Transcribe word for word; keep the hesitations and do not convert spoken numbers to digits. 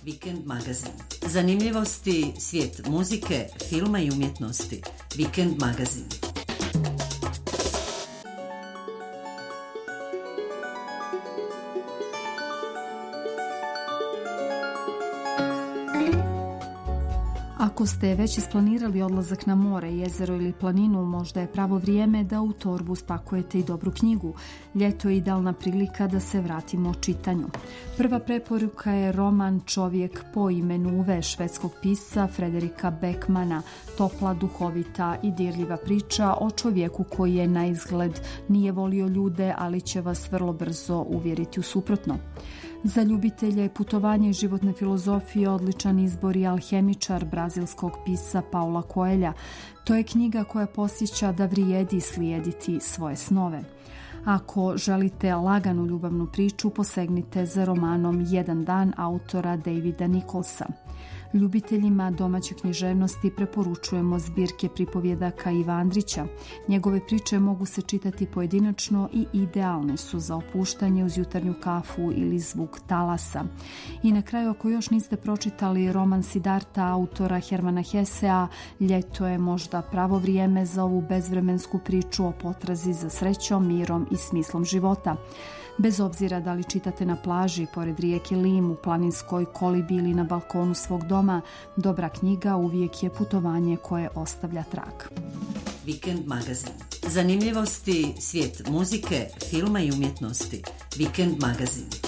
Vikend magazin. Zanimljivosti, svijet muzike, filma i umjetnosti. Vikend magazin. Ako ste već isplanirali odlazak na more, jezero ili planinu, možda je pravo vrijeme da u torbu spakujete i dobru knjigu. Ljeto je idealna prilika da se vratimo čitanju. Prva preporuka je roman Čovjek po imenu Uwe švedskog pisca Frederika Beckmana. Topla, duhovita i dirljiva priča o čovjeku koji je na izgled nije volio ljude, ali će vas vrlo brzo uvjeriti u suprotno. Za ljubitelje putovanja i životne filozofije odličan izbor je Alhemičar brazilskog pisca Paula Coelha. To je knjiga koja posjeća da vrijedi slijediti svoje snove. Ako želite laganu ljubavnu priču, posegnite za romanom Jedan dan autora Davida Nicholsa. Ljubiteljima domaće književnosti preporučujemo zbirke pripovjedaka Iva Andrića. Njegove priče mogu se čitati pojedinačno i idealne su za opuštanje uz jutarnju kafu ili zvuk talasa. I na kraju, ako još niste pročitali roman Siddhartha autora Hermana Hessea, ljeto je možda pravo vrijeme za ovu bezvremensku priču o potrazi za srećom, mirom i smislom života. Bez obzira da li čitate na plaži, pored rijeke Lim, u planinskoj kolibi ili na balkonu svog doma, dobra knjiga uvijek je putovanje koje ostavlja trag. Vikend magazin. Zanimljivosti, svijet muzike, filma i umjetnosti. Vikend magazin.